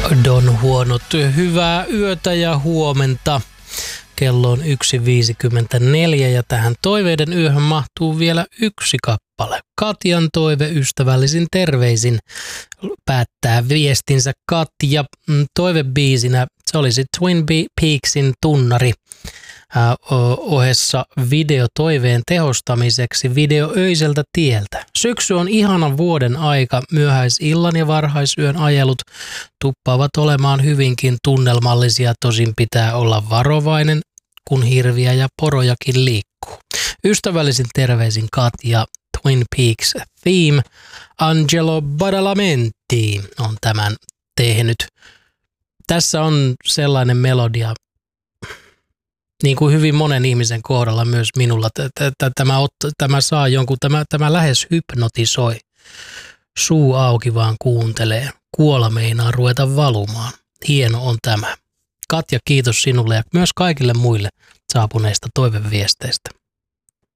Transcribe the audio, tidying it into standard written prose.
Don Huonot, hyvää yötä ja huomenta. Kello on 1.54 ja tähän toiveiden yöhön mahtuu vielä yksi kappale. Katjan toive ystävällisin terveisin päättää viestinsä Katja. Toivebiisinä se olisi Twin Peaksin Tunnari ohessa videotoiveen tehostamiseksi Video öiseltä tieltä. Syksy on ihanan vuoden aika, myöhäisillan ja varhaisyön ajelut tuppaavat olemaan hyvinkin tunnelmallisia, tosin pitää olla varovainen, kun hirviä ja porojakin liikkuu. Ystävällisin terveisin Katja. Twin Peaks Theme. Angelo Badalamenti on tämän tehnyt. Tässä on sellainen melodia, niin kuin hyvin monen ihmisen kohdalla myös minulla, tämä saa jonkun, tämä lähes hypnotisoi. Suu auki vaan kuuntelee. Kuola meinaa ruveta valumaan. Hieno on tämä. Katja, kiitos sinulle ja myös kaikille muille saapuneista toiveviesteistä.